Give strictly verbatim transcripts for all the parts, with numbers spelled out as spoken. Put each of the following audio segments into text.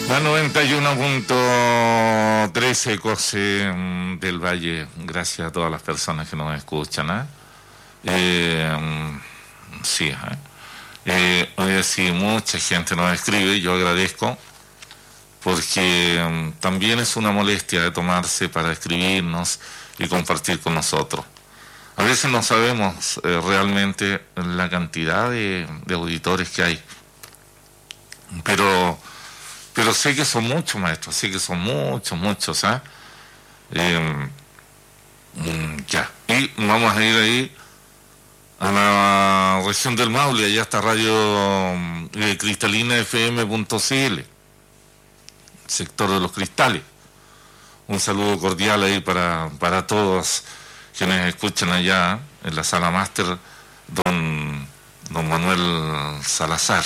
La noventa y uno punto tres Ecos eh, del Valle. Gracias a todas las personas que nos escuchan. ¿eh? Eh, sí, ¿eh? Eh, hoy sí, mucha gente nos escribe, yo agradezco, porque um, también es una molestia de tomarse para escribirnos y compartir con nosotros. A veces no sabemos eh, realmente la cantidad de, de auditores que hay, pero pero sé que son muchos, maestros, sé que son muchos, muchos, ¿ah? ¿eh? Eh, ya, y vamos a ir ahí a la región del Maule, allá está Radio eh, Cristalina F M punto C L, sector de los cristales. Un saludo cordial ahí para, para todos quienes escuchan allá en la sala máster, don, don Manuel Salazar.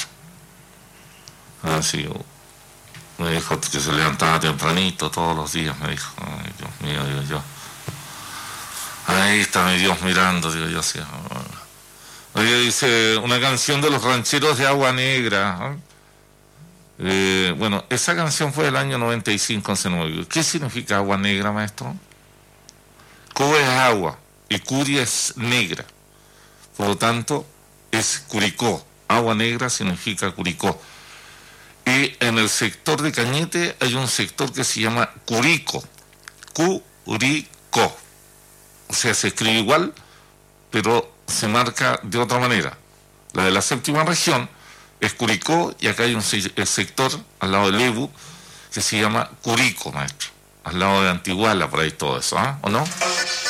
Así, me dijo que se levantaba tempranito todos los días, me dijo. Ay, Dios mío, digo yo. Ahí está mi Dios mirando, digo yo así. Oye, dice, una canción de los rancheros de Agua Negra. Eh, bueno, esa canción fue del año noventa y cinco, se nos olvidó. ¿Qué significa Agua Negra, maestro? Cuba es agua y Curia es negra. Por lo tanto, es Curicó. Agua Negra significa Curicó. Y en el sector de Cañete hay un sector que se llama Curico. Curicó. O sea, se escribe igual, pero se marca de otra manera. La de la séptima región es Curicó y acá hay un sector al lado de Lebu que se llama Curico, maestro. Al lado de Antiguala, por ahí todo eso, ¿eh? ¿O no?